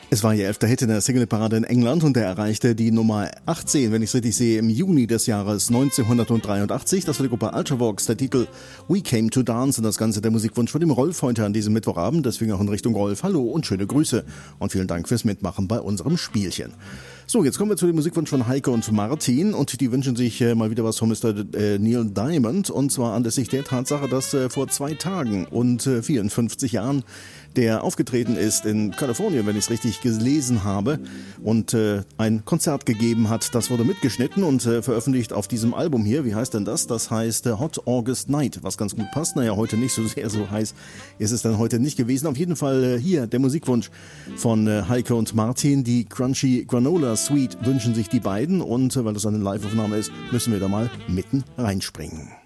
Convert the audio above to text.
Es war ihr 11. Hit in der Singleparade in England und der erreichte die Nummer 18, wenn ich es richtig sehe, im Juni des Jahres 1983. Das war die Gruppe Ultravox, der Titel We Came to Dance und das Ganze der Musikwunsch von dem Rolf heute an diesem Mittwochabend. Deswegen auch in Richtung Rolf. Hallo und schöne Grüße und vielen Dank fürs Mitmachen bei unserem Spielchen. So, jetzt kommen wir zu dem Musikwunsch von Heike und Martin und die wünschen sich mal wieder was von Mr. Neil Diamond und zwar anlässlich der Tatsache, dass vor 2 Tagen und 54 Jahren der aufgetreten ist in Kalifornien, wenn ich es richtig gelesen habe, und ein Konzert gegeben hat. Das wurde mitgeschnitten und veröffentlicht auf diesem Album hier. Wie heißt denn das? Das heißt Hot August Night, was ganz gut passt. Naja, heute nicht so sehr, so heiß ist es dann heute nicht gewesen. Auf jeden Fall hier der Musikwunsch von Heike und Martin. Die Crunchy Granola Suite wünschen sich die beiden und weil das eine Live-Aufnahme ist, müssen wir da mal mitten reinspringen.